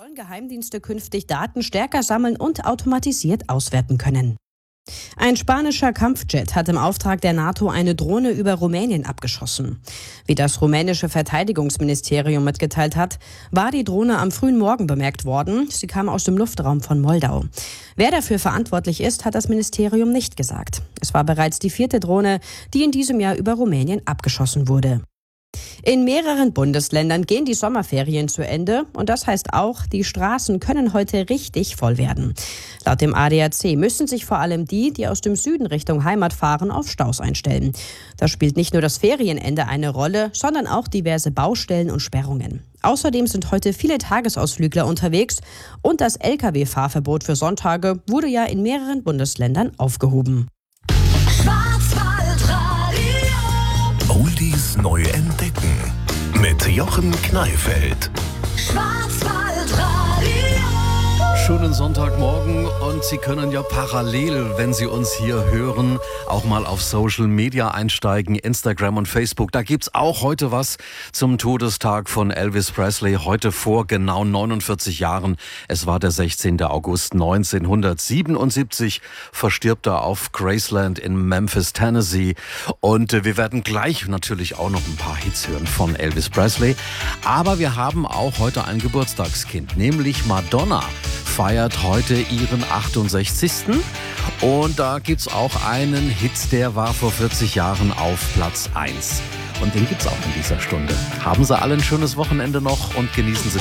sollen Geheimdienste künftig Daten stärker sammeln und automatisiert auswerten können. Ein spanischer Kampfjet hat im Auftrag der NATO eine Drohne über Rumänien abgeschossen. Wie das rumänische Verteidigungsministerium mitgeteilt hat, war die Drohne am frühen Morgen bemerkt worden. Sie kam aus dem Luftraum von Moldau. Wer dafür verantwortlich ist, hat das Ministerium nicht gesagt. Es war bereits die 4. Drohne, die in diesem Jahr über Rumänien abgeschossen wurde. In mehreren Bundesländern gehen die Sommerferien zu Ende und das heißt auch, die Straßen können heute richtig voll werden. Laut dem ADAC müssen sich vor allem die aus dem Süden Richtung Heimat fahren, auf Staus einstellen. Da spielt nicht nur das Ferienende eine Rolle, sondern auch diverse Baustellen und Sperrungen. Außerdem sind heute viele Tagesausflügler unterwegs und das Lkw-Fahrverbot für Sonntage wurde ja in mehreren Bundesländern aufgehoben. Oldies neu entdecken mit Jochen Kneifeld. Schönen Sonntagmorgen und Sie können ja parallel, wenn Sie uns hier hören, auch mal auf Social Media einsteigen, Instagram und Facebook. Da gibt's auch heute was zum Todestag von Elvis Presley. Heute vor genau 49 Jahren. Es war der 16. August 1977. Verstirbt er auf Graceland in Memphis, Tennessee. Und wir werden gleich natürlich auch noch ein paar Hits hören von Elvis Presley. Aber wir haben auch heute ein Geburtstagskind, nämlich Madonna. Feiert heute ihren 68. Und da gibt's auch einen Hit, der war vor 40 Jahren auf Platz 1. Und den gibt's auch in dieser Stunde. Haben Sie alle ein schönes Wochenende noch und genießen Sie